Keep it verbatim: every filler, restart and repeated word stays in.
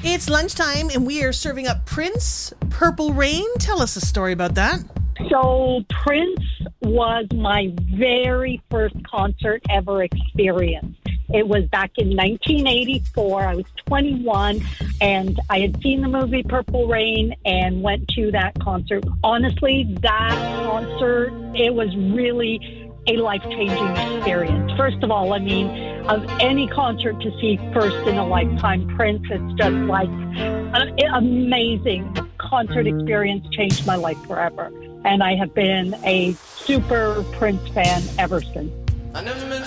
It's lunchtime, and we are serving up Prince, Purple Rain. Tell us a story about that. So Prince was my very first concert ever experience. It was back in nineteen eighty-four. I was twenty-one, and I had seen the movie Purple Rain and went to that concert. Honestly, that concert, it was really a life-changing experience. First of all, I mean, of any concert to see first in a lifetime, Prince, it's just like an amazing concert experience, changed my life forever. And I have been a super Prince fan ever since. I never meant